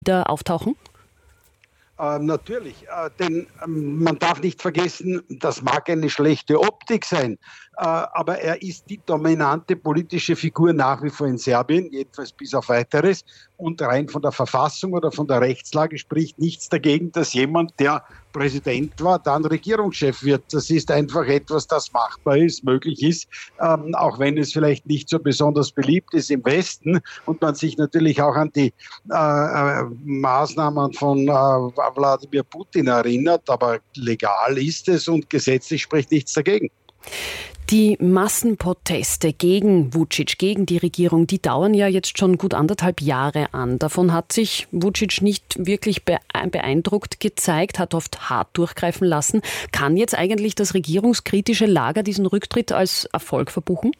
wieder auftauchen? Natürlich, denn man darf nicht vergessen, das mag eine schlechte Optik sein, aber er ist die dominante politische Figur nach wie vor in Serbien, jedenfalls bis auf Weiteres. Und rein von der Verfassung oder von der Rechtslage spricht nichts dagegen, dass jemand, der Präsident war, dann Regierungschef wird. Das ist einfach etwas, das machbar ist, möglich ist, auch wenn es vielleicht nicht so besonders beliebt ist im Westen und man sich natürlich auch an die Maßnahmen von Wladimir Putin erinnert, aber legal ist es und gesetzlich spricht nichts dagegen. Die Massenproteste gegen Vučić, gegen die Regierung, die dauern ja jetzt schon gut 1,5 Jahre an. Davon hat sich Vučić nicht wirklich beeindruckt gezeigt, hat oft hart durchgreifen lassen. Kann jetzt eigentlich das regierungskritische Lager diesen Rücktritt als Erfolg verbuchen?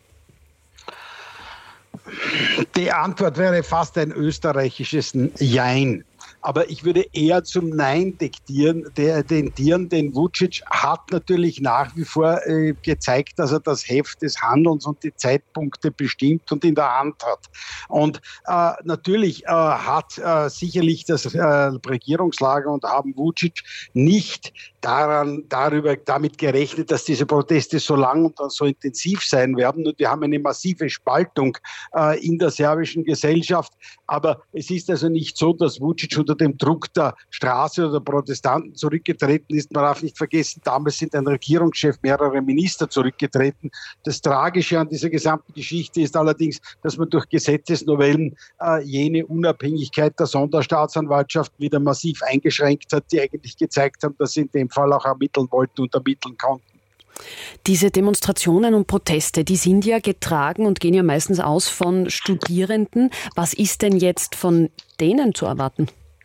Die Antwort wäre fast ein österreichisches Jein. Aber ich würde eher zum Nein tendieren, denn Vučić hat natürlich nach wie vor gezeigt, dass er das Heft des Handelns und die Zeitpunkte bestimmt und in der Hand hat. Und natürlich hat sicherlich das Regierungslager und haben Vučić nicht damit gerechnet, dass diese Proteste so lang und so intensiv sein werden. Und wir haben eine massive Spaltung in der serbischen Gesellschaft. Aber es ist also nicht so, dass Vučić unter dem Druck der Straße oder der Protestanten zurückgetreten ist. Man darf nicht vergessen, damals sind ein Regierungschef, mehrere Minister zurückgetreten. Das Tragische an dieser gesamten Geschichte ist allerdings, dass man durch Gesetzesnovellen jene Unabhängigkeit der Sonderstaatsanwaltschaft wieder massiv eingeschränkt hat, die eigentlich gezeigt haben, dass sie in dem Fall auch ermitteln wollten und ermitteln konnten. Diese Demonstrationen und Proteste, die sind ja getragen und gehen ja meistens aus von Studierenden. Was ist denn jetzt von denen zu erwarten?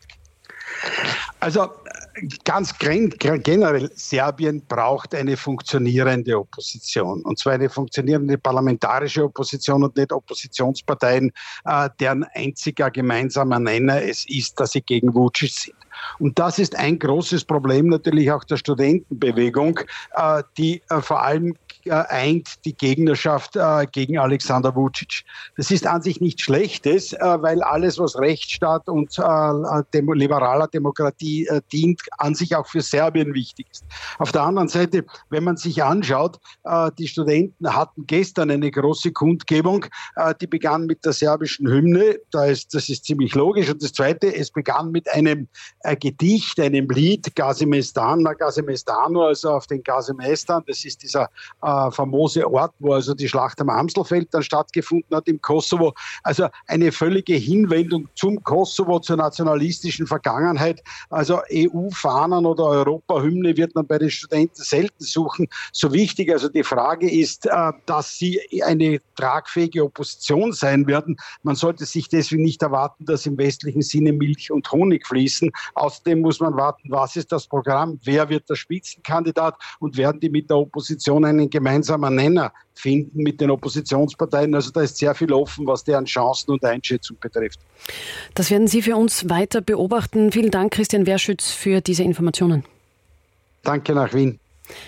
Also ganz generell, Serbien braucht eine funktionierende Opposition. Und zwar eine funktionierende parlamentarische Opposition und nicht Oppositionsparteien, deren einziger gemeinsamer Nenner es ist, dass sie gegen Vučić sind. Und das ist ein großes Problem natürlich auch der Studentenbewegung, die vor allem eint die Gegnerschaft gegen Alexander Vučić. Das ist an sich nichts Schlechtes, weil alles, was Rechtsstaat und liberaler Demokratie dient, an sich auch für Serbien wichtig ist. Auf der anderen Seite, wenn man sich anschaut, die Studenten hatten gestern eine große Kundgebung, die begann mit der serbischen Hymne, das ist ziemlich logisch. Und das Zweite, es begann mit einem Gedicht, einem Lied, Gazi-Mestan, also auf den Gazi-Mestan, das ist dieser famose Ort, wo also die Schlacht am Amselfeld dann stattgefunden hat im Kosovo. Also eine völlige Hinwendung zum Kosovo, zur nationalistischen Vergangenheit. Also EU-Fahnen oder Europa-Hymne wird man bei den Studenten selten suchen. So wichtig also die Frage ist, dass sie eine tragfähige Opposition sein werden. Man sollte sich deswegen nicht erwarten, dass im westlichen Sinne Milch und Honig fließen. Außerdem muss man warten, was ist das Programm, wer wird der Spitzenkandidat und werden die mit der Opposition einen gemeinsamen Nenner finden mit den Oppositionsparteien. Also da ist sehr viel offen, was deren Chancen und Einschätzung betrifft. Das werden Sie für uns weiter beobachten. Vielen Dank, Christian Werschütz, für diese Informationen. Danke nach Wien.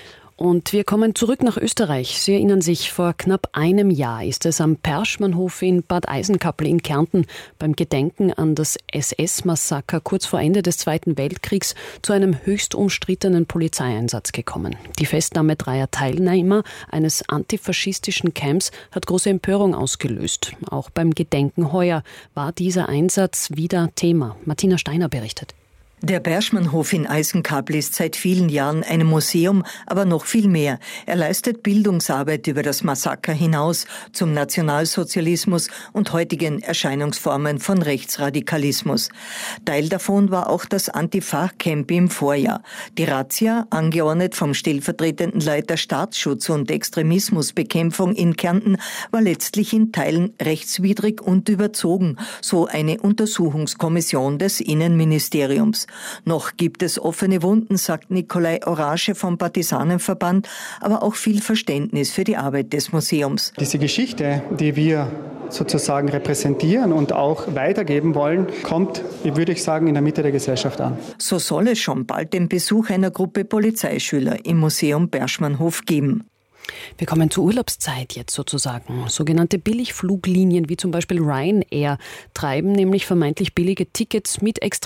Und wir kommen zurück nach Österreich. Sie erinnern sich, vor knapp einem Jahr ist es am Perschmannhof in Bad Eisenkappel in Kärnten beim Gedenken an das SS-Massaker kurz vor Ende des Zweiten Weltkriegs zu einem höchst umstrittenen Polizeieinsatz gekommen. Die Festnahme 3 Teilnehmer eines antifaschistischen Camps hat große Empörung ausgelöst. Auch beim Gedenken heuer war dieser Einsatz wieder Thema. Martina Steiner berichtet. Der Perschmannhof in Eisenkappel ist seit vielen Jahren ein Museum, aber noch viel mehr. Er leistet Bildungsarbeit über das Massaker hinaus zum Nationalsozialismus und heutigen Erscheinungsformen von Rechtsradikalismus. Teil davon war auch das Antifa-Camp im Vorjahr. Die Razzia, angeordnet vom stellvertretenden Leiter Staatsschutz und Extremismusbekämpfung in Kärnten, war letztlich in Teilen rechtswidrig und überzogen, so eine Untersuchungskommission des Innenministeriums. Noch gibt es offene Wunden, sagt Nikolai Orasche vom Partisanenverband, aber auch viel Verständnis für die Arbeit des Museums. Diese Geschichte, die wir sozusagen repräsentieren und auch weitergeben wollen, kommt, würde ich sagen, in der Mitte der Gesellschaft an. So soll es schon bald den Besuch einer Gruppe Polizeischüler im Museum Perschmannhof geben. Wir kommen zur Urlaubszeit jetzt sozusagen. Sogenannte Billigfluglinien wie zum Beispiel Ryanair treiben nämlich vermeintlich billige Tickets mit extra